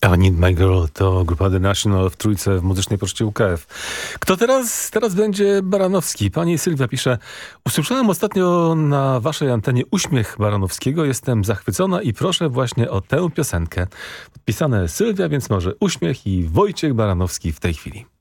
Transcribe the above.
I Need My Girl to grupa The National w Trójce w Muzycznej Poczcie UKF. Kto teraz? Teraz będzie Baranowski. Pani Sylwia pisze: usłyszałem ostatnio na waszej antenie uśmiech Baranowskiego. Jestem zachwycona i proszę właśnie o tę piosenkę. Podpisane Sylwia, więc może uśmiech i Wojciech Baranowski w tej chwili.